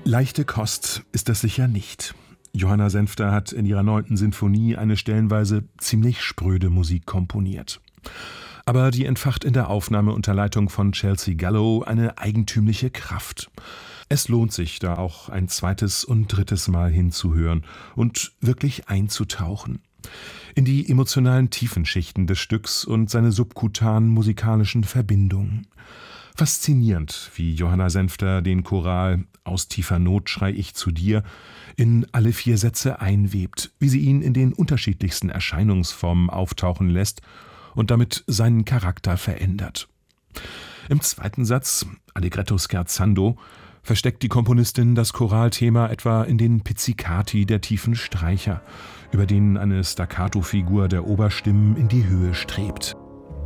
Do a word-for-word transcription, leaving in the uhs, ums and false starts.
Leichte Kost ist das sicher nicht. Johanna Senfter hat in ihrer neunten Sinfonie eine stellenweise ziemlich spröde Musik komponiert. Aber die entfacht in der Aufnahme unter Leitung von Chelsea Gallo eine eigentümliche Kraft. Es lohnt sich, da auch ein zweites und drittes Mal hinzuhören und wirklich einzutauchen in die emotionalen Tiefenschichten des Stücks und seine subkutanen musikalischen Verbindungen. Faszinierend, wie Johanna Senfter den Choral »Aus tiefer Not schrei ich zu dir« in alle vier Sätze einwebt, wie sie ihn in den unterschiedlichsten Erscheinungsformen auftauchen lässt und damit seinen Charakter verändert. Im zweiten Satz, Allegretto scherzando, versteckt die Komponistin das Choralthema etwa in den Pizzicati der tiefen Streicher, über denen eine Staccato-Figur der Oberstimmen in die Höhe strebt.